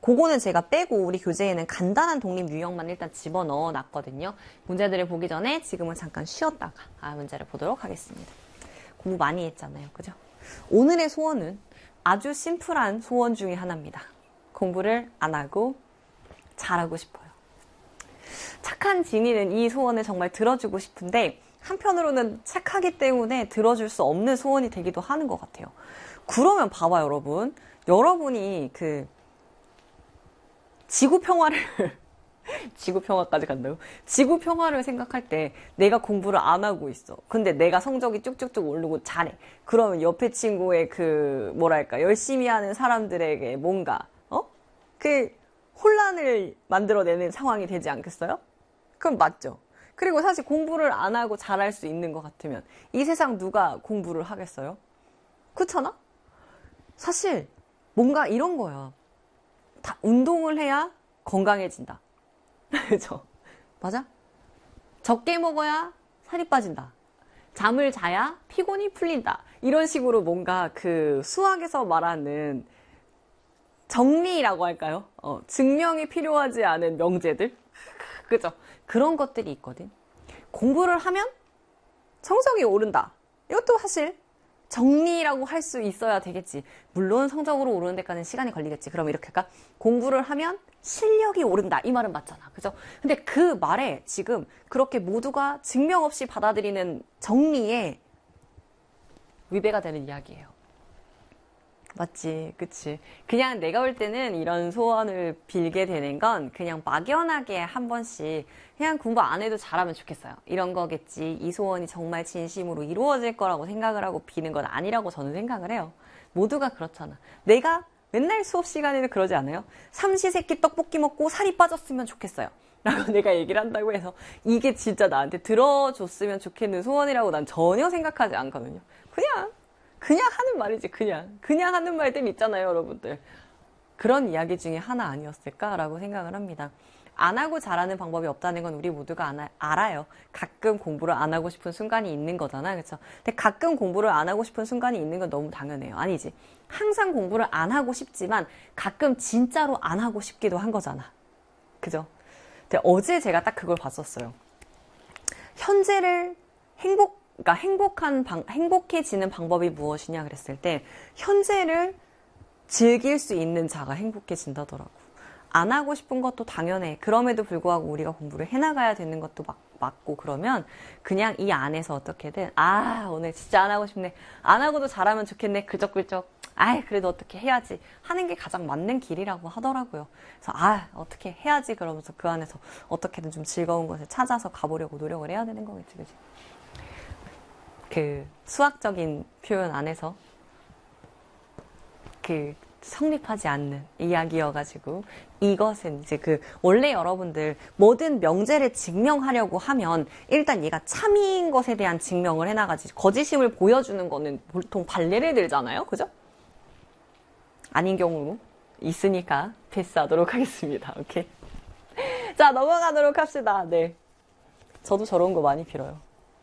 그거는 제가 빼고 우리 교재에는 간단한 독립 유형만 일단 집어넣어 놨거든요. 문제들을 보기 전에 지금은 잠깐 쉬었다가 문제를 보도록 하겠습니다. 공부 많이 했잖아요. 그죠? 오늘의 소원은 아주 심플한 소원 중에 하나입니다. 공부를 안 하고 잘하고 싶어요. 착한 진이는 이 소원을 정말 들어주고 싶은데 한편으로는 착하기 때문에 들어줄 수 없는 소원이 되기도 하는 것 같아요. 그러면 봐봐요, 여러분. 여러분이 지구 평화를 지구 평화까지 간다고? 지구 평화를 생각할 때 내가 공부를 안 하고 있어. 근데 내가 성적이 쭉쭉쭉 오르고 잘해. 그러면 옆에 친구의 열심히 하는 사람들에게 뭔가 혼란을 만들어내는 상황이 되지 않겠어요? 그럼 맞죠? 그리고 사실 공부를 안 하고 잘할 수 있는 것 같으면 이 세상 누가 공부를 하겠어요? 그렇잖아? 사실 뭔가 이런 거야. 다 운동을 해야 건강해진다. 그죠? 맞아? 적게 먹어야 살이 빠진다. 잠을 자야 피곤이 풀린다. 이런 식으로 뭔가 수학에서 말하는 정리라고 할까요? 증명이 필요하지 않은 명제들? 그죠? 그런 것들이 있거든. 공부를 하면 성적이 오른다. 이것도 사실 정리라고 할 수 있어야 되겠지. 물론 성적으로 오르는 데까지는 시간이 걸리겠지. 그럼 이렇게 할까? 공부를 하면 실력이 오른다. 이 말은 맞잖아. 그죠? 근데 그 말에 지금 그렇게 모두가 증명 없이 받아들이는 정리에 위배가 되는 이야기예요. 맞지, 그치. 그냥 내가 볼 때는 이런 소원을 빌게 되는 건 그냥 막연하게 한 번씩 그냥 공부 안 해도 잘하면 좋겠어요. 이런 거겠지. 이 소원이 정말 진심으로 이루어질 거라고 생각을 하고 비는 건 아니라고 저는 생각을 해요. 모두가 그렇잖아. 내가 맨날 수업 시간에는 그러지 않아요? 삼시세끼 떡볶이 먹고 살이 빠졌으면 좋겠어요. 라고 내가 얘기를 한다고 해서 이게 진짜 나한테 들어줬으면 좋겠는 소원이라고 난 전혀 생각하지 않거든요. 그냥 하는 말이지, 그냥 하는 말들 있잖아요, 여러분들. 그런 이야기 중에 하나 아니었을까라고 생각을 합니다. 안 하고 잘하는 방법이 없다는 건 우리 모두가 알아요. 가끔 공부를 안 하고 싶은 순간이 있는 거잖아, 그렇죠? 근데 가끔 공부를 안 하고 싶은 순간이 있는 건 너무 당연해요. 아니지. 항상 공부를 안 하고 싶지만 가끔 진짜로 안 하고 싶기도 한 거잖아. 그죠? 근데 어제 제가 딱 그걸 봤었어요. 현재를 행복해지는 방법이 무엇이냐 그랬을 때 현재를 즐길 수 있는 자가 행복해진다더라고. 안 하고 싶은 것도 당연해. 그럼에도 불구하고 우리가 공부를 해나가야 되는 것도 맞고 그러면 그냥 이 안에서 어떻게든 오늘 진짜 안 하고 싶네. 안 하고도 잘하면 좋겠네. 그적그적. 그래도 어떻게 해야지 하는 게 가장 맞는 길이라고 하더라고요. 그래서 어떻게 해야지 그러면서 그 안에서 어떻게든 좀 즐거운 것을 찾아서 가보려고 노력을 해야 되는 거겠지, 그치? 수학적인 표현 안에서 성립하지 않는 이야기여가지고 이것은 이제 원래 여러분들 모든 명제를 증명하려고 하면 일단 얘가 참인 것에 대한 증명을 해나가지 거짓임을 보여주는 거는 보통 발레를 들잖아요. 그죠? 아닌 경우 있으니까 패스하도록 하겠습니다. 오케이. 자, 넘어가도록 합시다. 네. 저도 저런 거 많이 빌어요.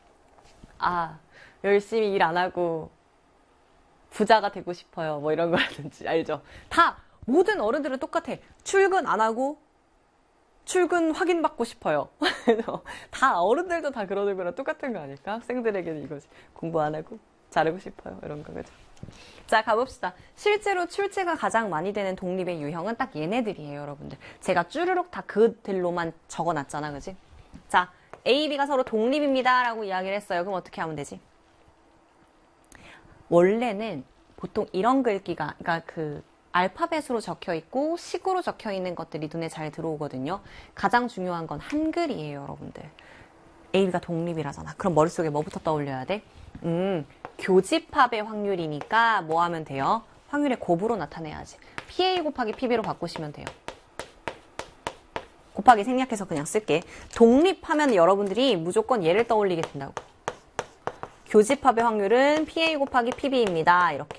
열심히 일 안 하고 부자가 되고 싶어요. 뭐 이런 거라든지. 알죠? 다 모든 어른들은 똑같아. 출근 안 하고 출근 확인받고 싶어요. 다 어른들도 다 그러는 거랑 똑같은 거 아닐까? 학생들에게는 이거지. 공부 안 하고 잘하고 싶어요. 이런 거, 그죠? 자, 가봅시다. 실제로 출제가 가장 많이 되는 독립의 유형은 딱 얘네들이에요, 여러분들. 제가 쭈르륵 다 그들로만 적어놨잖아, 그지? 자, A, B가 서로 독립입니다 라고 이야기를 했어요. 그럼 어떻게 하면 되지? 원래는 보통 이런 글귀가, 그러니까 알파벳으로 적혀 있고 식으로 적혀 있는 것들이 눈에 잘 들어오거든요. 가장 중요한 건 한글이에요, 여러분들. A, B가 독립이라잖아. 그럼 머릿속에 뭐부터 떠올려야 돼? 교집합의 확률이니까 뭐 하면 돼요? 확률의 곱으로 나타내야지. PA 곱하기 PB로 바꾸시면 돼요. 곱하기 생략해서 그냥 쓸게. 독립하면 여러분들이 무조건 얘를 떠올리게 된다고. 교집합의 확률은 PA 곱하기 PB입니다. 이렇게.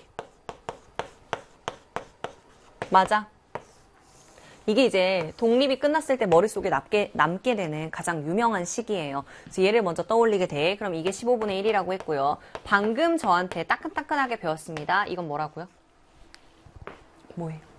맞아. 이게 이제 독립이 끝났을 때 머릿속에 남게 되는 가장 유명한 식이에요. 그래서 얘를 먼저 떠올리게 돼. 그럼 이게 15분의 1이라고 했고요. 방금 저한테 따끈따끈하게 배웠습니다. 이건 뭐라고요? 뭐예요?